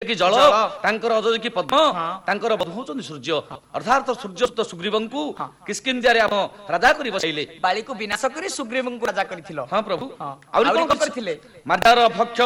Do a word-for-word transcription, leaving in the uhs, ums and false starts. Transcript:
କି ଜଳ ତାଙ୍କର ଅଯୋଧ୍ୟ କି ପଦ୍ମ ତାଙ୍କର ବଧୂ ହଉଛନ୍ତି ସୂର୍ଯ୍ୟ ଅର୍ଥାତ୍ ସୂର୍ଯ୍ୟ ସୁଗ୍ରୀବଙ୍କୁ କିଷ୍କିନ୍ଧ୍ୟାରେ ଆମ ରାଜା କରି ବସାଇଲେ ବାଳିକୁ ବିନାଶ କରି ସୁଗ୍ରୀବଙ୍କୁ ରାଜା କରିଥିଲ ହଁ ପ୍ରଭୁ ଆହୁରି କଣ କରିଥିଲେ ମାଦାର ଭକ୍ଷ